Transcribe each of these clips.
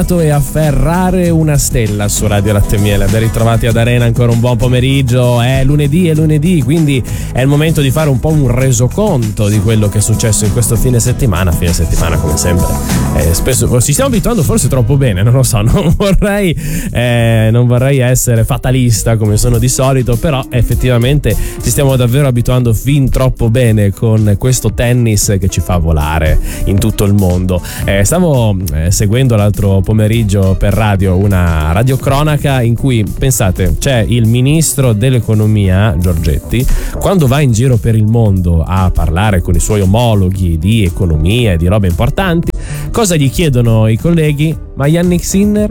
e afferrare una stella su Radio Latte e Miele. Ben ritrovati ad Arena, ancora un buon pomeriggio. È lunedì, quindi è il momento di fare un po' un resoconto di quello che è successo in questo fine settimana come sempre. Spesso ci stiamo abituando forse troppo bene, non lo so, non vorrei essere fatalista come sono di solito, però effettivamente ci stiamo davvero abituando fin troppo bene con questo tennis che ci fa volare in tutto il mondo. Stavo seguendo l'altro pomeriggio per radio una radiocronaca in cui, pensate, c'è il ministro dell'economia Giorgetti, quando va in giro per il mondo a parlare con i suoi omologhi di economia e di robe importanti, cosa gli chiedono i colleghi? Ma Jannik Sinner?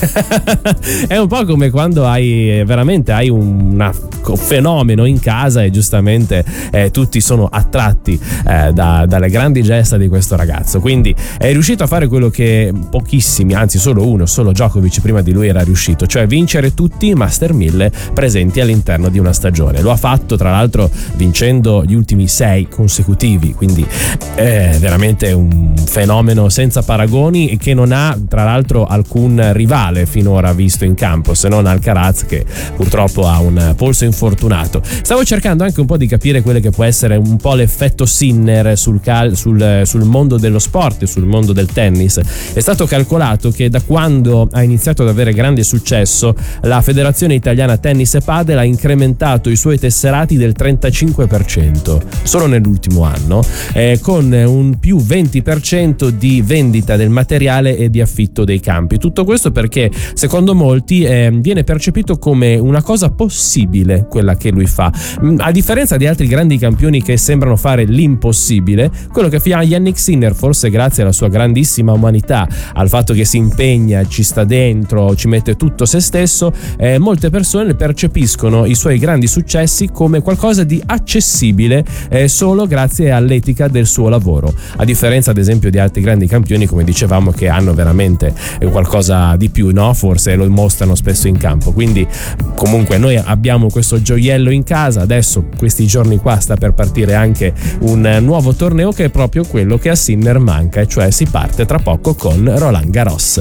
È un po' come quando hai un fenomeno in casa e giustamente tutti sono attratti dalle grandi gesta di questo ragazzo. Quindi è riuscito a fare quello che pochissimi, anzi solo Djokovic prima di lui era riuscito, cioè vincere tutti i Master 1000 presenti all'interno di una stagione. Lo ha fatto tra l'altro vincendo gli ultimi 6 consecutivi, quindi è veramente un fenomeno senza paragoni che non ha tra l'altro alcun rivale finora visto in campo, se non Alcaraz, che purtroppo ha un polso infortunato. Stavo cercando anche un po' di capire quello che può essere un po' l'effetto Sinner sul mondo dello sport, sul mondo del tennis. È stato calcolato che da quando ha iniziato ad avere grande successo, la Federazione Italiana Tennis e Padel ha incrementato i suoi tesserati del 35% solo nell'ultimo anno, con un più 20% di vendita del materiale e di affitto dei campi. Tutto questo perché secondo molti viene percepito come una cosa possibile quella che lui fa, a differenza di altri grandi campioni che sembrano fare l'impossibile. Quello che fa Jannik Sinner, forse grazie alla sua grandissima umanità, al fatto che si impegna, ci sta dentro, ci mette tutto se stesso, molte persone percepiscono i suoi grandi successi come qualcosa di accessibile solo grazie all'etica del suo lavoro, a differenza ad esempio di altri grandi campioni, come dicevamo, che hanno veramente qualcosa di più, no? Forse lo mostrano spesso in campo. Quindi comunque noi abbiamo questo gioiello in casa. Adesso questi giorni qua sta per partire anche un nuovo torneo che è proprio quello che a Sinner manca, e cioè si parte tra poco con Roland Garros.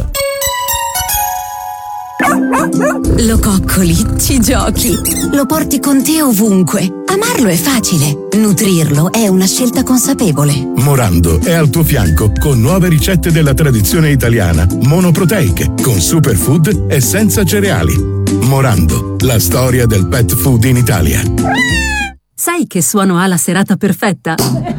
Lo coccoli, ci giochi, lo porti con te ovunque. Amarlo è facile, nutrirlo è una scelta consapevole. Morando è al tuo fianco con nuove ricette della tradizione italiana, monoproteiche, con superfood e senza cereali. Morando, la storia del pet food in Italia. Sai che suono ha la serata perfetta?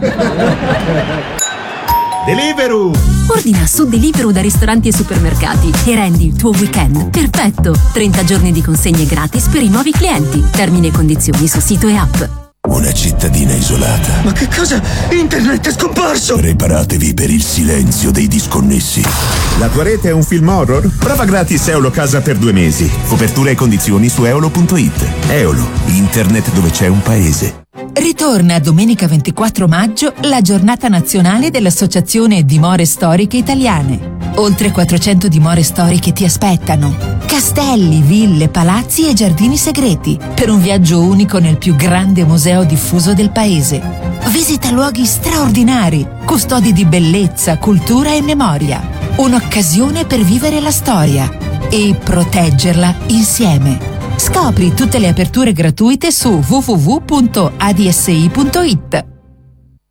Deliveroo! Ordina su Deliveroo da ristoranti e supermercati e rendi il tuo weekend perfetto. 30 giorni di consegne gratis per i nuovi clienti. Termini e condizioni su sito e app. Una cittadina isolata. Ma che cosa? Internet è scomparso! Preparatevi per il silenzio dei disconnessi. La tua rete è un film horror? Prova gratis Eolo Casa per 2 mesi. Copertura e condizioni su eolo.it. Eolo, internet dove c'è un paese. Ritorna domenica 24 maggio la giornata nazionale dell'Associazione Dimore Storiche Italiane. Oltre 400 dimore storiche ti aspettano. Castelli, ville, palazzi e giardini segreti per un viaggio unico nel più grande museo diffuso del paese. Visita luoghi straordinari, custodi di bellezza, cultura e memoria. Un'occasione per vivere la storia e proteggerla insieme. Scopri tutte le aperture gratuite su www.adsi.it.